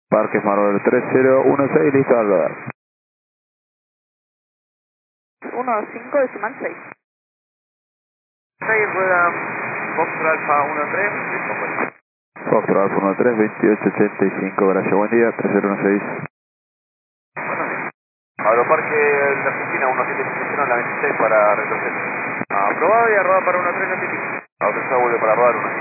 Parque Marvel 3016, listo al radar. 15 decimal 6. 6, rueda Foxtrot Alfa 13, listo, pues. Foxtrot Alfa 13, 2885, gracias, buen día, 3016. Aeroparque de Argentina 1751 en la 26 para retroceder. Aprobado y a rodar para 13, notifico. Autorizado vuelve para rodar 1.